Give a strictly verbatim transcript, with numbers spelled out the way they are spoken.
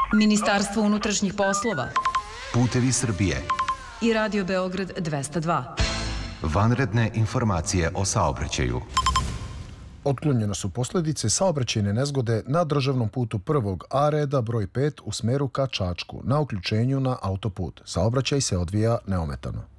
Ministarstvo unutrašnjih poslova, Putevi Srbije i Radio Beograd dvesta dva. Vanredne informacije o saobraćaju. Otklonjene su posljedice saobraćajne nezgode na državnom putu prvog A reda broj pet u smeru ka Čačku na uključenju na autoput. Saobraćaj se odvija neometano.